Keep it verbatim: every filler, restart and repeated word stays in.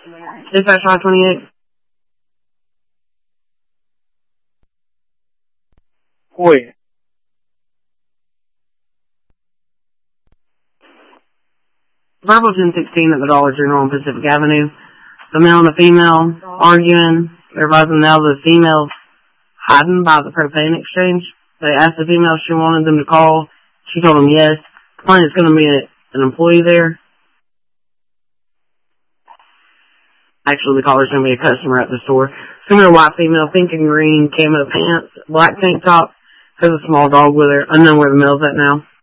Dispatch five twenty-eight. Oi. Verbal ten sixteen at the Dollar General on Pacific Avenue. The male and the female arguing. They're advising now the female's hiding by the propane exchange. They asked the female if she wanted them to call. She told them yes. Claimed it's going to be a, an employee there. Actually, the caller's going to be a customer at the store. Similar white female, pink and green camo pants, black tank top, has a small dog with her. Unknown where the male's at now.